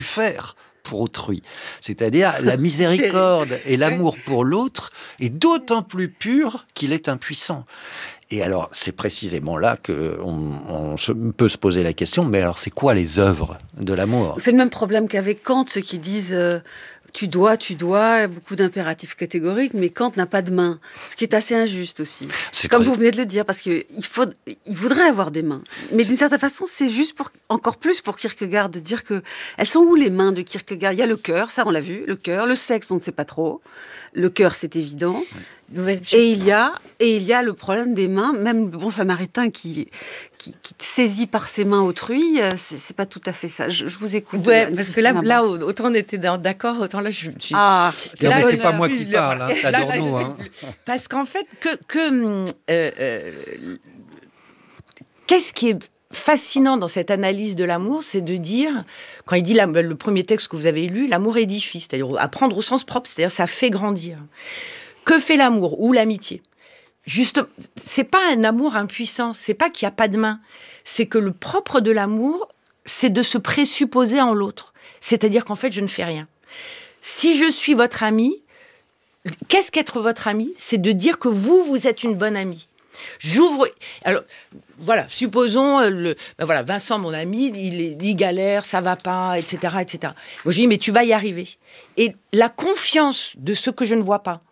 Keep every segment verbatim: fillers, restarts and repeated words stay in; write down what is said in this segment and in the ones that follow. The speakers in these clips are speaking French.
faire pour autrui. C'est-à-dire la miséricorde et l'amour pour l'autre est d'autant plus pur qu'il est impuissant. Et alors, c'est précisément là qu'on on se, peut se poser la question, mais alors c'est quoi les œuvres de l'amour ? C'est le même problème qu'avec Kant, ceux qui disent euh, tu dois, tu dois, beaucoup d'impératifs catégoriques, mais Kant n'a pas de mains, ce qui est assez injuste aussi. C'est Comme très... vous venez de le dire, parce qu'il faut, il voudrait avoir des mains. Mais d'une certaine façon, c'est juste pour, encore plus pour Kierkegaard de dire que elles sont où les mains de Kierkegaard ? Il y a le cœur, ça on l'a vu, le cœur, le sexe on ne sait pas trop, le cœur c'est évident. Et il y a et il y a le problème des mains, même le bon samaritain qui qui, qui saisit par ses mains autrui, c'est, c'est pas tout à fait ça. Je, je vous écoute. Ouais, parce que là, là, autant on était d'accord, autant là, je suis. Ah, là, mais c'est là, pas moi qui parle, hein, c'est Adorno. Hein. Parce qu'en fait, que que euh, euh, qu'est-ce qui est fascinant dans cette analyse de l'amour, c'est de dire, quand il dit la, le premier texte que vous avez lu, l'amour édifie, c'est-à-dire apprendre au sens propre, c'est-à-dire ça fait grandir. Que fait l'amour ou l'amitié ? Juste, c'est pas un amour impuissant, c'est pas qu'il y a pas de main, c'est que le propre de l'amour, c'est de se présupposer en l'autre. C'est-à-dire qu'en fait, je ne fais rien. Si je suis votre ami, qu'est-ce qu'être votre ami ? C'est de dire que vous, vous êtes une bonne amie. J'ouvre. Alors, voilà, supposons, le, ben voilà, Vincent, mon ami, il, est, il galère, ça va pas, et cetera, et cetera. Moi, je dis, mais tu vas y arriver. Et la confiance de ce que je ne vois pas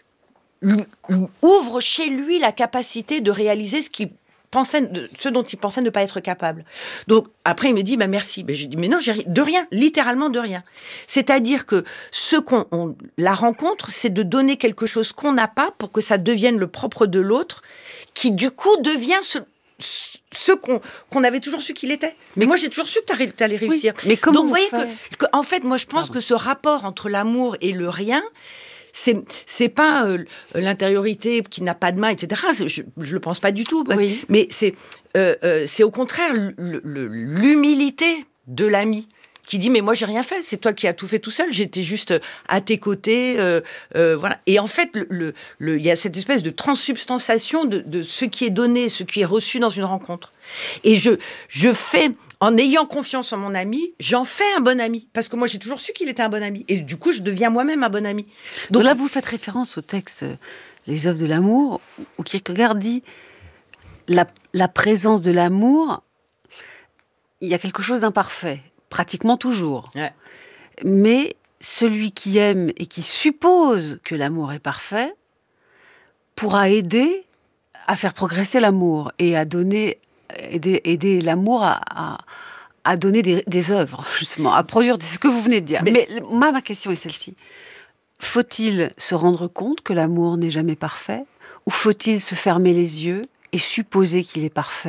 ouvre chez lui la capacité de réaliser ce qu'il pensait, ce dont il pensait ne pas être capable. Donc, après, il me dit, bah, merci. Ben, je dis, mais non, j'ai de rien, littéralement de rien. C'est-à-dire que ce qu'on, on, la rencontre, c'est de donner quelque chose qu'on n'a pas pour que ça devienne le propre de l'autre, qui, du coup, devient ce, ce qu'on, qu'on avait toujours su qu'il était. Mais, mais moi, j'ai toujours su que tu allais réussir. Oui, mais comment Donc, vous voyez fait que, que, en fait, moi, je pense Pardon. que ce rapport entre l'amour et le rien, C'est, c'est pas euh, l'intériorité qui n'a pas de main, et cetera. Je ne le pense pas du tout. Oui. Mais c'est, euh, euh, c'est au contraire le, le, l'humilité de l'ami qui dit « mais moi, j'ai rien fait. C'est toi qui as tout fait tout seul. J'étais juste à tes côtés. Euh, euh, voilà. » Et en fait, il le, le, y a cette espèce de transsubstantiation de, de ce qui est donné, ce qui est reçu dans une rencontre. Et je, je fais... En ayant confiance en mon ami, j'en fais un bon ami. Parce que moi, j'ai toujours su qu'il était un bon ami. Et du coup, je deviens moi-même un bon ami. Donc, Donc là, vous faites référence au texte « Les œuvres de l'amour » où Kierkegaard dit la, la présence de l'amour, il y a quelque chose d'imparfait, pratiquement toujours. Ouais. Mais celui qui aime et qui suppose que l'amour est parfait pourra aider à faire progresser l'amour et à donner... Aider, aider l'amour à, à, à donner des, des œuvres, justement, à produire ce que vous venez de dire. Mais, Mais moi, ma question est celle-ci. Faut-il se rendre compte que l'amour n'est jamais parfait ? Ou faut-il se fermer les yeux et supposer qu'il est parfait ?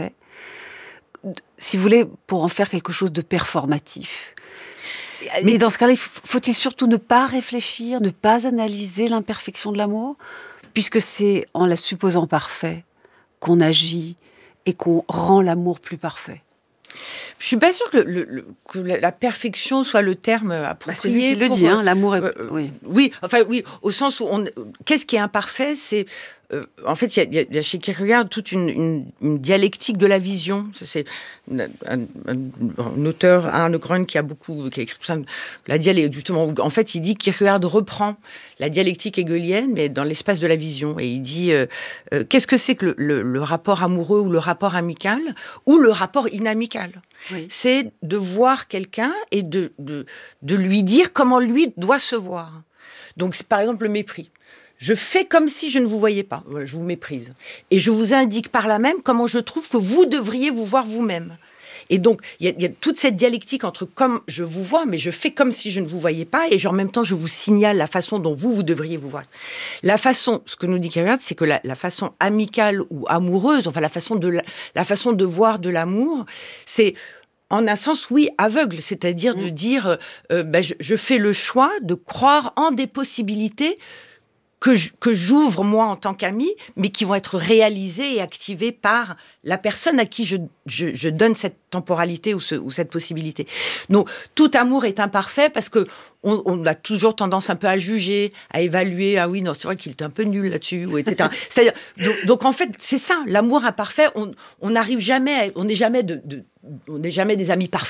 Si vous voulez, pour en faire quelque chose de performatif. Mais dans ce cas-là, faut-il surtout ne pas réfléchir, ne pas analyser l'imperfection de l'amour ? Puisque c'est en la supposant parfait qu'on agit et qu'on rend l'amour plus parfait. Je suis pas sûre que, le, le, que la perfection soit le terme approprié. Bah, c'est lui qui le dit, hein, l'amour est... Euh, oui. oui, enfin oui, au sens où on... Qu'est-ce qui est imparfait ? C'est... Euh, en fait, il y, y a chez Kierkegaard toute une, une, une dialectique de la vision. C'est un, un, un auteur, Arne Grön, qui a beaucoup qui a écrit tout ça. La dialectique, justement, en fait, il dit que Kierkegaard reprend la dialectique hegelienne, mais dans l'espace de la vision. Et il dit euh, euh, qu'est-ce que c'est que le, le, le rapport amoureux ou le rapport amical ou le rapport inamical ? Oui. C'est de voir quelqu'un et de, de, de lui dire comment lui doit se voir. Donc, c'est, par exemple, le mépris. Je fais comme si je ne vous voyais pas. Je vous méprise. Et je vous indique par là même comment je trouve que vous devriez vous voir vous-même. Et donc, il y, y a toute cette dialectique entre comme je vous vois, mais je fais comme si je ne vous voyais pas, et en même temps, je vous signale la façon dont vous, vous devriez vous voir. La façon, ce que nous dit Kierkegaard, c'est que la, la façon amicale ou amoureuse, enfin la façon de, la, la façon de voir de l'amour, c'est... En un sens, oui, aveugle, c'est-à-dire mmh. de dire euh, ben, je, je fais le choix de croire en des possibilités que, je, que j'ouvre moi en tant qu'ami, mais qui vont être réalisées et activées par la personne à qui je, je, je donne cette temporalité ou, ce, ou cette possibilité. Donc, tout amour est imparfait parce que on, on a toujours tendance un peu à juger, à évaluer. Ah oui, non, c'est vrai qu'il était un peu nul là-dessus, ou et cetera. C'est-à-dire, donc, donc, en fait, c'est ça, l'amour imparfait. On n'arrive jamais, à, on n'est jamais de, de on n'est jamais des amis parfaits.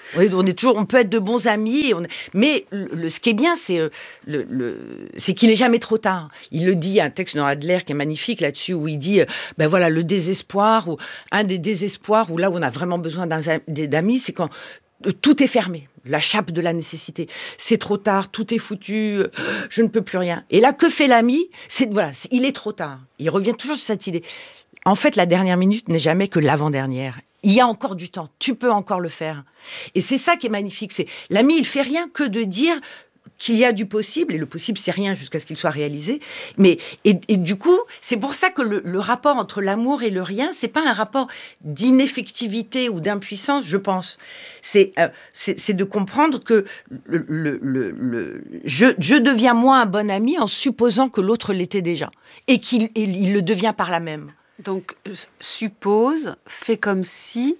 Oui, on est toujours, on peut être de bons amis, et on, mais le, ce qui est bien, c'est, le, le, c'est qu'il n'est jamais trop tard. Il le dit, il y a un texte dans Adler qui est magnifique là-dessus, où il dit, ben voilà, le désespoir, ou un des désespoirs, où là où on a vraiment besoin d'un, d'amis, c'est quand tout est fermé, la chape de la nécessité. C'est trop tard, tout est foutu, je ne peux plus rien. Et là, que fait l'ami ? C'est, voilà, c'est, il est trop tard. Il revient toujours sur cette idée. En fait, la dernière minute n'est jamais que l'avant-dernière. Il y a encore du temps, tu peux encore le faire. Et c'est ça qui est magnifique. C'est, l'ami, il fait rien que de dire qu'il y a du possible, et le possible, c'est rien jusqu'à ce qu'il soit réalisé. Mais, et, et du coup, c'est pour ça que le, le rapport entre l'amour et le rien, c'est pas un rapport d'ineffectivité ou d'impuissance, je pense. C'est, euh, c'est, c'est de comprendre que le, le, le, le, je, je deviens moi un bon ami en supposant que l'autre l'était déjà. Et qu'il et il le devient par là même. Donc, suppose, fais comme si...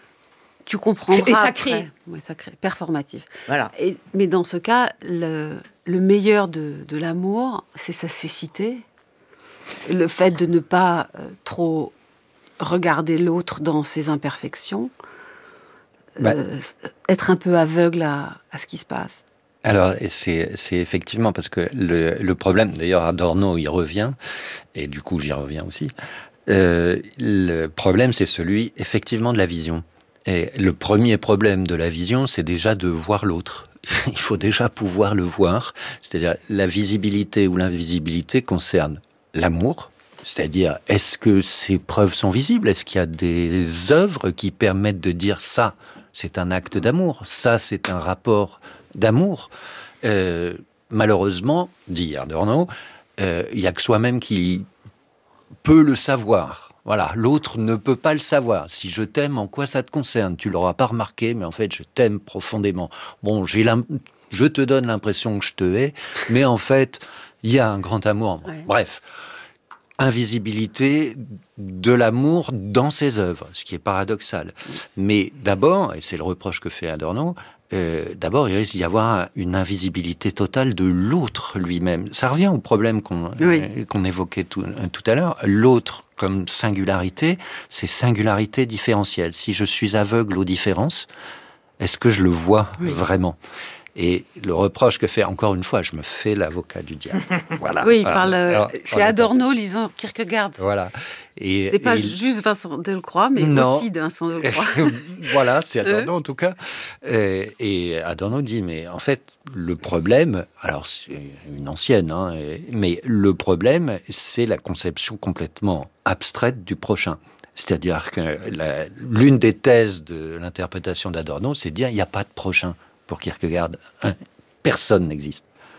Tu comprendras et ça après. crée. Oui, ça crée. Performatif. Voilà. Et, mais dans ce cas, le, le meilleur de, de l'amour, c'est sa cécité. Le fait de ne pas euh, trop regarder l'autre dans ses imperfections. Bah. Euh, être un peu aveugle à, à ce qui se passe. Alors, c'est, c'est effectivement parce que le, le problème, d'ailleurs, Adorno y revient, et du coup, j'y reviens aussi. Euh, le problème, c'est celui, effectivement, de la vision. Et le premier problème de la vision, c'est déjà de voir l'autre. Il faut déjà pouvoir le voir. C'est-à-dire, la visibilité ou l'invisibilité concerne l'amour. C'est-à-dire, est-ce que ces preuves sont visibles ? Est-ce qu'il y a des œuvres qui permettent de dire ça, c'est un acte d'amour, ça, c'est un rapport d'amour. Euh, malheureusement, dit Adorno, euh, il n'y a que soi-même qui peut le savoir. Voilà, l'autre ne peut pas le savoir. Si je t'aime, en quoi ça te concerne ? Tu l'auras pas remarqué, mais en fait, je t'aime profondément. Bon, j'ai je te donne l'impression que je te hais, mais en fait, il y a un grand amour en moi. Ouais. Bref, invisibilité de l'amour dans ses œuvres, ce qui est paradoxal. Mais d'abord, et c'est le reproche que fait Adorno, Euh, d'abord, il risque d'y avoir une invisibilité totale de l'autre lui-même. Ça revient au problème qu'on, oui. euh, qu'on évoquait tout, euh, tout à l'heure. L'autre, comme singularité, c'est singularité différentielle. Si je suis aveugle aux différences, est-ce que je le vois oui. vraiment ? Et le reproche que fait, encore une fois, je me fais l'avocat du diable. Voilà. Oui, il voilà. parle. Alors, c'est Adorno lisant Kierkegaard. Voilà. Et, c'est pas et juste Vincent Delcroix, mais non. aussi de Vincent Delcroix. Voilà, c'est Adorno en tout cas. Et, et Adorno dit, mais en fait, le problème, alors c'est une ancienne, hein, mais le problème, c'est la conception complètement abstraite du prochain. C'est-à-dire que la, l'une des thèses de l'interprétation d'Adorno, c'est de dire, il n'y a pas de prochain. Pour Kierkegaard, personne n'existe.